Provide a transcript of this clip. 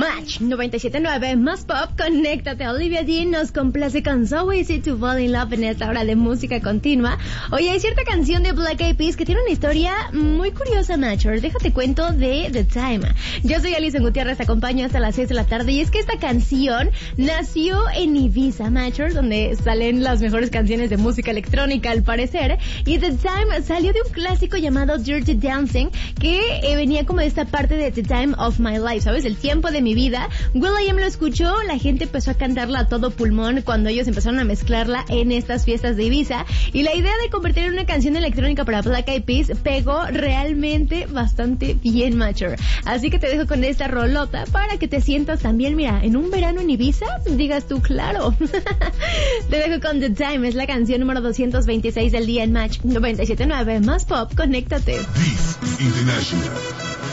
Match 97.9 más pop, conéctate. Olivia Dean nos complace con So Easy to Fall in Love en esta hora de música continua. Oye, hay cierta canción de Black Eyed Peas que tiene una historia muy curiosa, Matcher. Déjate cuento de The Time. Yo soy Alison Gutiérrez, te acompaño hasta las 6 de la tarde y es que esta canción nació en Ibiza, Matcher, donde salen las mejores canciones de música electrónica al parecer, y The Time salió de un clásico llamado Dirty Dancing que venía como de esta parte de The Time of My Life, ¿sabes? El tiempo de mi vida. will.i.am lo escuchó, la gente empezó a cantarla a todo pulmón cuando ellos empezaron a mezclarla en estas fiestas de Ibiza, y la idea de convertir en una canción electrónica para Black Eyed Peas pegó realmente bastante bien, Matcher. Así que te dejo con esta rolota para que te sientas también, mira, en un verano en Ibiza, digas tú, claro. Te dejo con The Time, es la canción número 226 del día en Match 97.9 más pop, conéctate. Beat International.